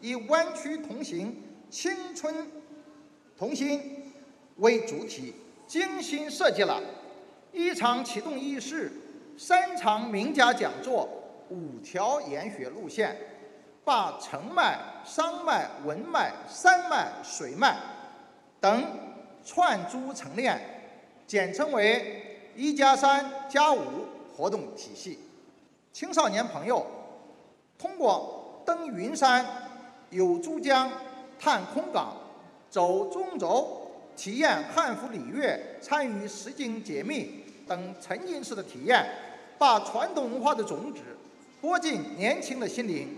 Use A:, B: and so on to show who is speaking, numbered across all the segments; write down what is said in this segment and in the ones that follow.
A: 以灣區同行、青春同心為主題，精心設計了1場啟動儀式、3場名家講座、5條研學路線，把澄邁、商邁、文邁、山脈、水脈等串珠成鏈，簡稱為1+3+5活動體系。青少年朋友通過登雲山、遊珠江、探空港、走中軸、體驗漢服禮樂、參與實景解密等沉浸式的體驗，把傳統文化的種子播進年輕的心靈。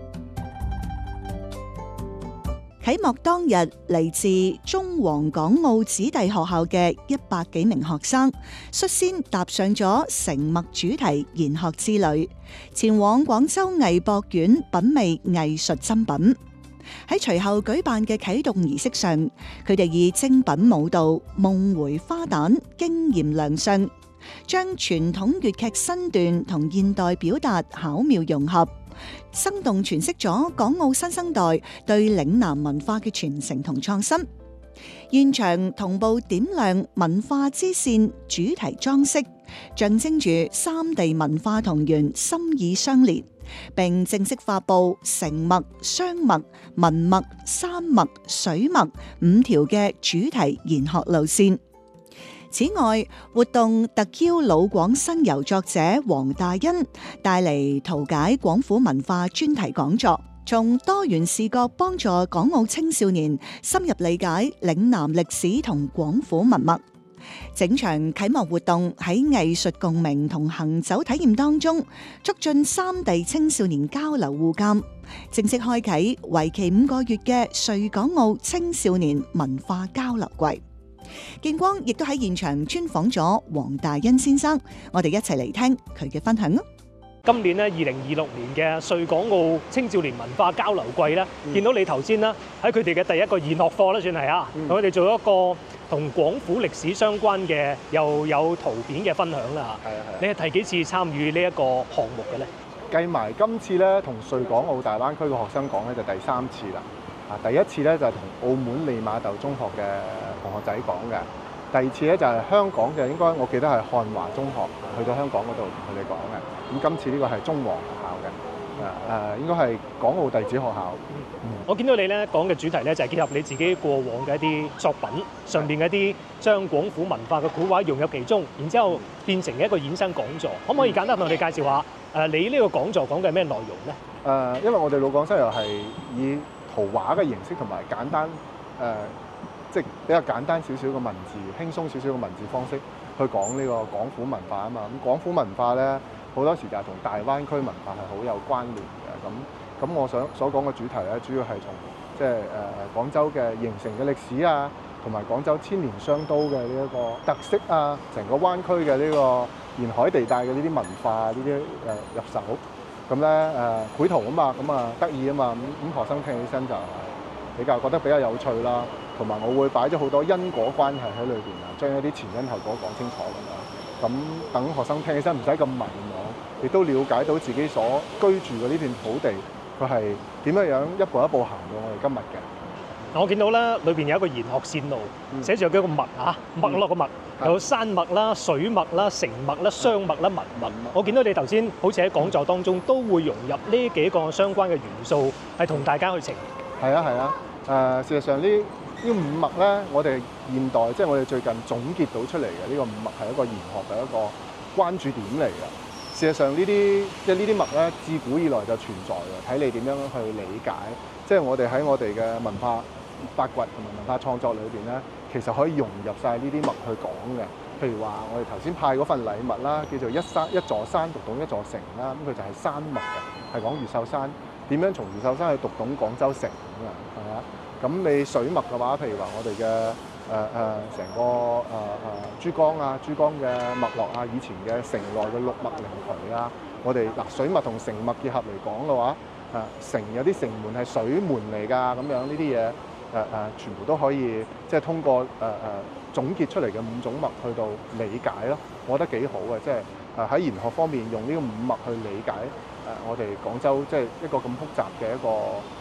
B: 啟幕當日，嚟自中皇港澳子弟學校嘅100幾名學生，率先踏上咗成墨主題研學之旅，前往廣州藝博院品味藝術珍品。喺隨後舉辦嘅啟動儀式上，佢哋以精品舞蹈、夢回花旦驚豔亮相，將傳統粵劇身段同現代表達巧妙融合，生動詮釋咗港澳新生代對嶺南文化嘅傳承同創新。現場同步點亮文化之線主題裝飾，象徵住三地文化同源心意相連，並正式發佈成墨、雙墨、文墨、山墨、水墨5條嘅主題研學路線。此外，活動特邀老廣新遊作者黃大欣帶嚟圖解廣府文化專題講座，從多元視角幫助港澳青少年深入理解嶺南歷史同廣府文脈。整場啟幕活動喺藝術共鳴同行走體驗當中，促進三地青少年交流互鑑，正式開啟為期5個月嘅穗港澳青少年文化交流季。建光亦都喺現場專訪咗黃大欣先生，我哋一齊嚟聽佢嘅分享啊！
C: 今年咧2026年嘅穗港澳青少年文化交流季咧，見到你頭先啦，喺佢哋嘅第一個研學課咧，算係啊，同佢哋做一個同廣府歷史相關嘅又有圖片嘅分享啦嚇。係啊係。你係第幾次參與呢一個項目嘅咧？計埋今次咧，同穗港澳大灣區嘅學生講咧，就第3次啦。第一次咧就係同澳門利馬竇中學嘅同學仔講嘅，第二次咧就係香港嘅，應該我記得係漢華中學去到香港嗰度同佢哋講嘅。咁今次呢個係中皇學校嘅，應該係港澳弟子學校。我見到你咧講嘅主題咧就係結合你自己過往嘅一啲作品上邊嘅一啲將廣府文化嘅古畫融入其中，然之後變成一個衍生講座。可唔可以簡單同我哋介紹下你呢個講座講嘅咩內容咧？因為我哋老廣西遊係以圖畫嘅形式同埋簡單即係比較簡單少少嘅文字，輕鬆少少嘅文字方式去講呢個廣府文化啊嘛。咁廣府文化咧好多時就係同大灣區文化係好有關聯嘅。咁我所講嘅主題咧，主要係從即係廣州嘅形成嘅歷史啊，同埋廣州千年商都嘅呢一個特色啊，成個灣區嘅呢個沿海地帶嘅呢啲文化呢啲入手。咁咧繪圖啊嘛，咁啊得意啊嘛，咁學生聽起身就覺得比較有趣啦，同埋我會擺咗好多因果關係喺裏邊啊，將一啲前因後果講清楚咁樣，咁等學生聽起身唔使咁迷茫，亦都了解到自己所居住嘅呢段土地，佢係點樣一步一步行到我哋今日嘅。我見到咧，裏邊有一個研學線路，寫住有幾個墨啊，墨落個墨，有山墨啦、水墨啦、成墨啦、雙墨啦、文墨。我見到你頭先好似喺講座當中都會融入呢幾個相關嘅元素，係同大家去呈現。係啊，事實上呢5墨咧，我哋現代即係我哋最近總結到出嚟嘅呢個5墨係一個研學嘅一個關注點嚟嘅。事實上呢啲墨咧，自古以來就存在嘅，睇你點樣去理解。即係我哋喺我哋嘅文化發掘同埋文化創作裏邊咧，其實可以融入晒呢啲墨去講嘅。譬如話，我哋頭先派嗰份禮物啦，叫做一座山讀懂一座城啦，咁佢就係山墨嘅，係講越秀山點樣從越秀山去讀懂廣州城咁啊，係咪啊？咁你水墨嘅話，譬如話我哋嘅成個珠江啊，珠江嘅脈絡啊，以前嘅城內嘅六脈靈渠啊，我哋水墨同城墨結合嚟講嘅話，城有啲城門係水門嚟㗎，咁樣呢啲嘢全部都可以即係通過總結出嚟嘅5種墨去到理解咯，我覺得幾好嘅，即係喺研學方面用呢個5墨去理解我哋廣州即係一個咁複雜嘅一個